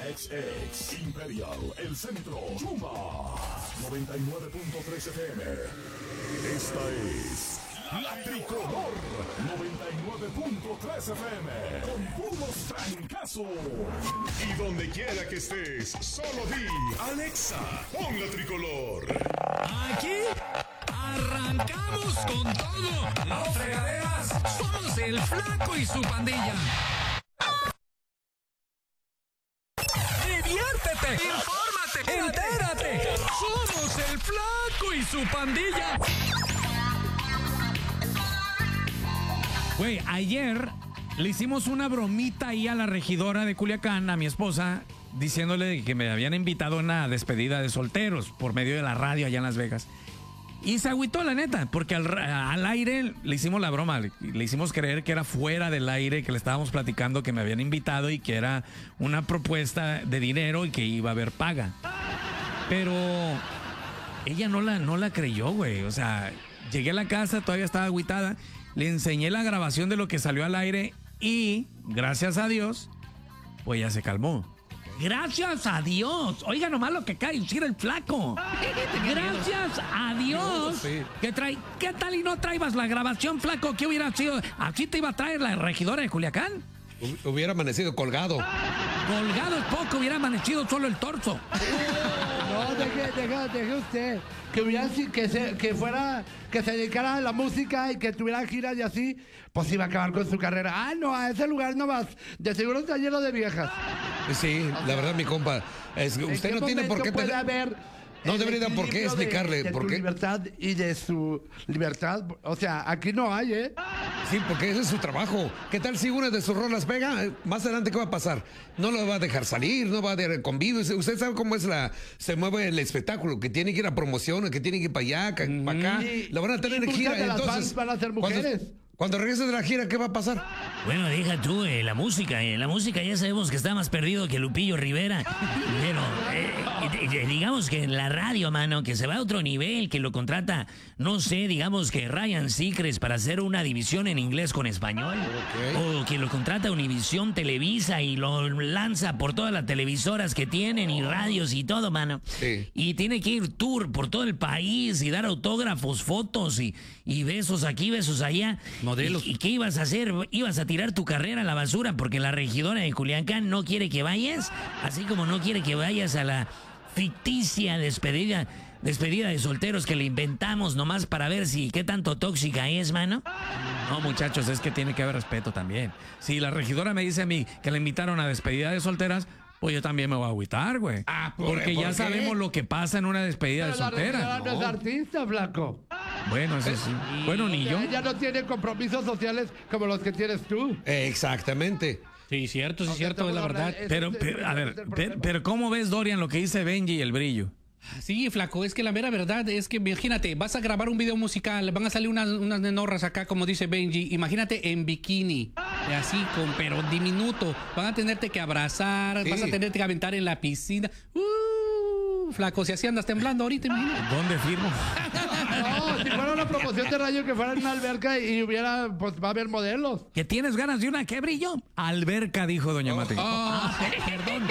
XX, Imperial, El Centro, Chuma, 99.3 FM. Esta es La Tricolor, 99.3 FM, con puros trancazos. Y donde quiera que estés, solo di, Alexa, pon La Tricolor. Aquí arrancamos con todo. Las fregaderas somos el Flaco y su pandilla. Diviértete, infórmate, entérate. Somos el Flaco y su pandilla. Güey, ayer le hicimos una bromita ahí a la regidora de Culiacán, a mi esposa, diciéndole que me habían invitado a una despedida de solteros por medio de la radio allá en Las Vegas. Y se agüitó, la neta, porque al aire le hicimos la broma, le hicimos creer que era fuera del aire, que le estábamos platicando que me habían invitado y que era una propuesta de dinero y que iba a haber paga. Pero ella no la creyó, güey. O sea, llegué a la casa, todavía estaba agüitada, le enseñé la grabación de lo que salió al aire y, gracias a Dios, pues ya se calmó. Gracias a Dios. Oiga nomás lo que cae decir el Flaco. Gracias a Dios. ¿Qué tal y no traibas la grabación, Flaco? ¿Qué hubiera sido? ¿Así te iba a traer la regidora de Culiacán? Hubiera amanecido colgado. Colgado es poco, hubiera amanecido solo el torso. No, deje usted. Que se dedicara a la música y que tuviera giras y así, pues iba a acabar con su carrera. Ah, no, a ese lugar no vas. De seguro está lleno de viejas. Sí, la verdad, mi compa, usted no tiene por qué puede haber no debería por qué explicarle de por tu qué. libertad y de su libertad. O sea, aquí no hay, ¿eh? Sí, porque ese es su trabajo. ¿Qué tal si una de sus rolas pega? Más adelante, ¿qué va a pasar? No lo va a dejar salir, no va a dar convivio. Usted sabe cómo es se mueve el espectáculo, que tiene que ir a promociones, que tiene que ir para allá, para acá. La van a tener en gira. Entonces, van a ser mujeres. Cuando regrese de la gira, ¿qué va a pasar? Bueno, deja tú la música. La música ya sabemos que está más perdido que Lupillo Rivera. Pero digamos que en la radio, mano, que se va a otro nivel, que lo contrata, no sé, digamos que Ryan Seacrest para hacer una división en inglés con español. Okay. O que lo contrata Univisión Televisa y lo lanza por todas las televisoras que tienen y radios y todo, mano. Sí. Y tiene que ir tour por todo el país y dar autógrafos, fotos y besos aquí, besos allá. Modelos. ¿Y qué ibas a hacer? ¿Ibas a tirar tu carrera a la basura porque la regidora de Culiacán no quiere que vayas? Así como no quiere que vayas a la ficticia despedida de solteros que le inventamos nomás para ver si qué tanto tóxica es, mano. No, muchachos, es que tiene que haber respeto también. Si la regidora me dice a mí que le invitaron a despedida de solteras, pues yo también me voy a agüitar, güey. Porque ya sabemos lo que pasa en una despedida de solteras. La regidora no es artista, Flaco. Bueno, eso sí. Bueno, ni yo. Ella no tiene compromisos sociales como los que tienes tú. Exactamente. Sí, cierto, es la verdad. Pero ¿cómo ves, Dorian, lo que dice Benji y el brillo? Sí, Flaco, es que la mera verdad es que imagínate, vas a grabar un video musical, van a salir unas nenorras acá, como dice Benji, imagínate en bikini, así, pero diminuto, van a tenerte que abrazar, sí. Vas a tenerte que aventar en la piscina. Flaco, si así andas temblando ahorita, imagínate. ¿Dónde firmo? No, si fuera una promoción de radio que fuera en una alberca y hubiera, pues va a haber modelos. ¿Que tienes ganas de una qué, Brillo? Alberca, dijo doña Mati. Perdón.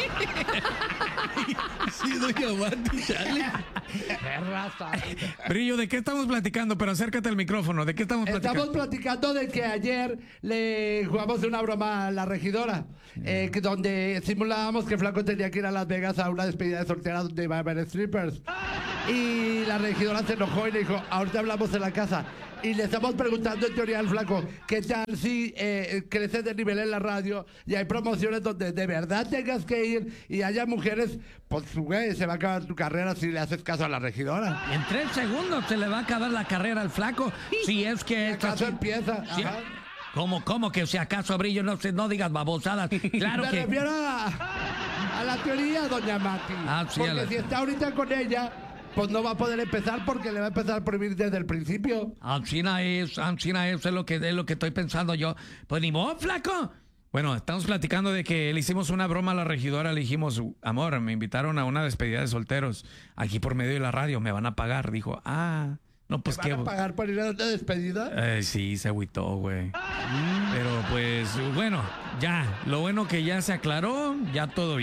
Sí, doña Mati, chale. Brillo, ¿de qué estamos platicando? Pero acércate al micrófono, ¿de qué estamos platicando? Estamos platicando de que ayer le jugamos una broma a la regidora, donde simulábamos que Flaco tenía que ir a Las Vegas a una despedida de soltera donde iba a haber strippers. Y la regidora se enojó y le dijo, ahorita hablamos en la casa. Y le estamos preguntando en teoría al Flaco, ¿qué tal si creces de nivel en la radio y hay promociones donde de verdad tengas que ir y haya mujeres? Pues, güey, se va a acabar tu carrera si le haces caso a la regidora. En 3 segundos se le va a acabar la carrera al Flaco. Si es que... ¿Acaso empieza? Sí. ¿Cómo que si acaso, Brillo, no digas babosadas? Claro Me que... refiero a la teoría, doña Mati. Sí, porque si está ahorita con ella, pues no va a poder empezar porque le va a empezar a prohibir desde el principio. Ancina es lo que estoy pensando yo. Pues ni modo, Flaco. Bueno, estamos platicando de que le hicimos una broma a la regidora. Le dijimos, amor, me invitaron a una despedida de solteros aquí por medio de la radio, me van a pagar. Dijo, no, pues ¿Te van a pagar por ir a una despedida? Sí, se agüitó, güey. Pero pues, bueno, ya. Lo bueno que ya se aclaró, ya todo bien.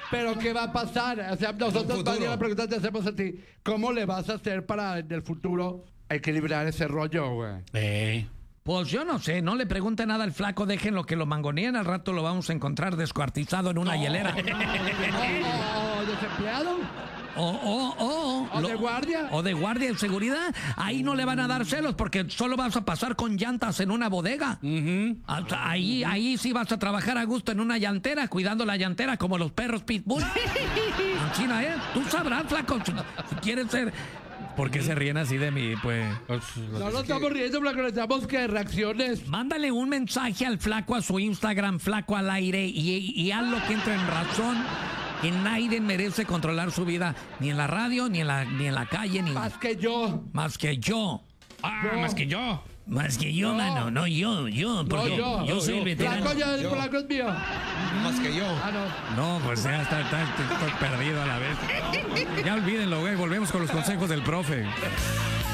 Pero ¿qué va a pasar? O sea, nosotros futuro. más bien la pregunta te hacemos a ti. ¿Cómo le vas a hacer para en el futuro equilibrar ese rollo, güey? Pues yo no sé, no le pregunte nada al flaco, déjenlo que lo mangoneen, al rato lo vamos a encontrar descuartizado en una hielera. ¿O desempleado? ¿O de guardia? O de guardia de seguridad. Ahí no le van a dar celos porque solo vas a pasar con llantas en una bodega. Ahí sí vas a trabajar a gusto en una llantera, cuidando la llantera como los perros pitbull. En China, ¿eh? Tú sabrás, flaco, si quieres ser... ¿Por qué se ríen así de mí? Pues... No nos estamos riendo, flaco, necesitamos que reacciones. Mándale un mensaje al flaco a su Instagram, flaco al aire, y hazlo que entre en razón. Que nadie merece controlar su vida, ni en la radio, ni en la calle, ni Más que yo. más que yo. Más que yo. Más que yo, mano. No, yo. Porque yo soy el veterano. Flaco, el flaco es mío. Más que yo. Ah, no. No, pues ya estoy perdido a la vez. Ya olvídenlo, güey. Volvemos con los consejos del profe.